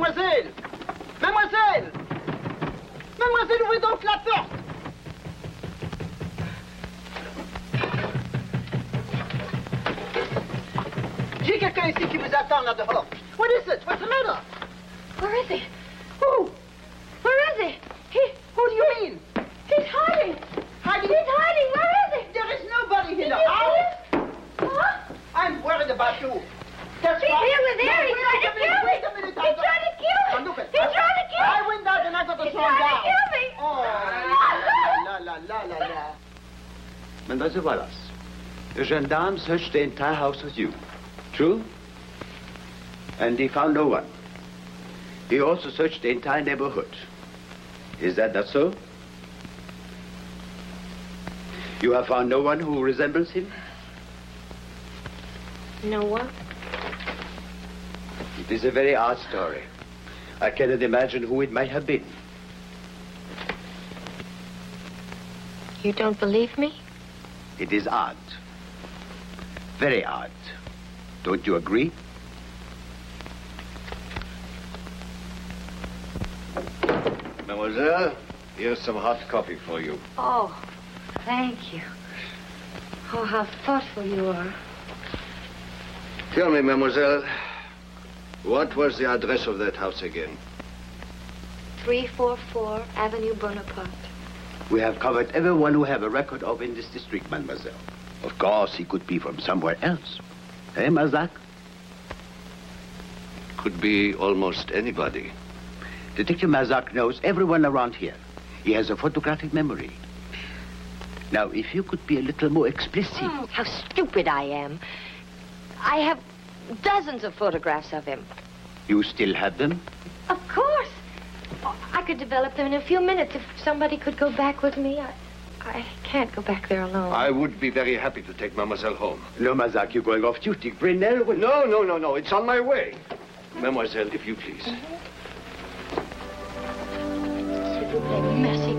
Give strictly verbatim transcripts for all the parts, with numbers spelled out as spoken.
Mademoiselle! Mademoiselle! Mademoiselle, ouvrez donc la porte! J'ai quelqu'un ici qui vous attend là dehors. What is it? What's the matter? Where is he? Who? Where is he? He... Who do you mean? He's hiding. Hiding? He's hiding. Where is he? There is nobody here. Did you Now. see him? Huh? I'm worried about you. That's He's why- here with No, there. He's wait trying a to minute, kill me. wait a minute, He's I- trying to kill Now, me. look at- He's trying to kill me. I went out and I got the He's song trying to down. kill me. Oh, la, la, la, la, la. Mademoiselle Wallace, the gendarme searched the entire house with you. True? And he found no one. He also searched the entire neighborhood. Is that not so? You have found no one who resembles him? No one? It is a very odd story. I cannot imagine who it might have been. You don't believe me? It is odd. Very odd. Don't you agree? Mademoiselle, here's some hot coffee for you. Oh, thank you. Oh, how thoughtful you are. Tell me, mademoiselle, what was the address of that house again? three forty-four Avenue Bonaparte. We have covered everyone who have a record of in this district, mademoiselle. Of course, he could be from somewhere else. Eh, Mazak? Could be almost anybody. Detective Mazak knows everyone around here. He has a photographic memory. Now, if you could be a little more explicit. Oh, how stupid I am. I have dozens of photographs of him. You still have them? Of course. Oh, I could develop them in a few minutes if somebody could go back with me. I, I can't go back there alone. I would be very happy to take mademoiselle home. No, Mazak, you're going off duty. Brunel will... No, no, no, no. It's on my way. Mademoiselle, if you please. S'il vous plaît, merci.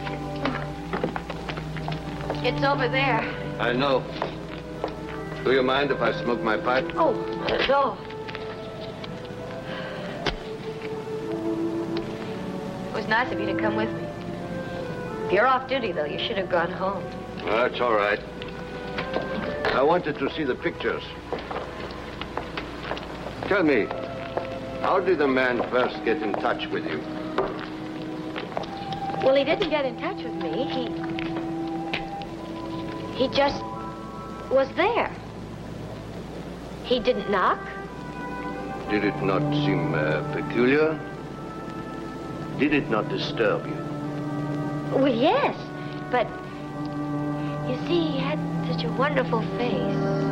It's over there. I know. Do you mind if I smoke my pipe? Oh, no. It was nice of you to come with me. If you're off duty, though, you should have gone home. That's all right. I wanted to see the pictures. Tell me, how did the man first get in touch with you? Well, he didn't get in touch with me. He... He just was there. He didn't knock. Did it not seem uh, peculiar? Did it not disturb you? Well, yes, but you see, he had such a wonderful face.